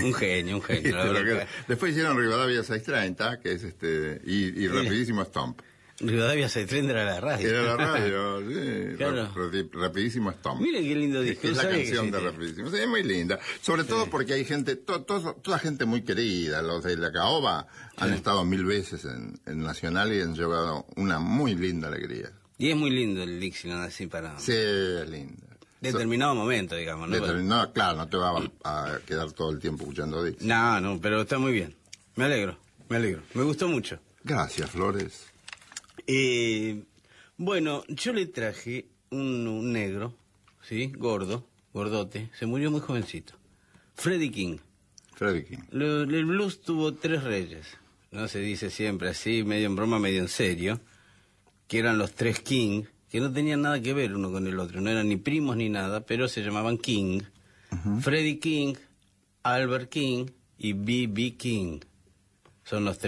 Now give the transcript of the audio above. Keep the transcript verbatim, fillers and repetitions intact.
Un genio, un genio. La verdad que... Después hicieron Rivadavia seiscientos treinta, que es este, y, y Rapidísimo Stomp. Rivadavia seiscientos treinta era la radio. Era la radio, sí. Claro. Rap, Rapidísimo Stomp. Mire qué lindo disco. Es la canción de Rapidísimo. Sí, es muy linda. Sobre sí. todo porque hay gente, to, to, toda gente muy querida. Los de la Caoba sí. han estado mil veces en, en Nacional y han llevado una muy linda alegría. Y es muy lindo el Dixieland así para... Sí, es lindo. Determinado so, momento, digamos, ¿no? Determinado, claro, no te va a, a quedar todo el tiempo escuchando No, Dixieland. no, pero está muy bien. Me alegro, me alegro. Me gustó mucho. Gracias, Flores. Eh, bueno, yo le traje un, un negro, ¿sí? Gordo, gordote. Se murió muy jovencito. Freddie King. Freddie King. Lo, el blues tuvo tres reyes. No se dice siempre así, medio en broma, medio en serio. Que eran los tres King, que no tenían nada que ver uno con el otro. No eran ni primos ni nada, pero se llamaban King. Uh-huh. Freddie King, Albert King y B B King. Son los tres.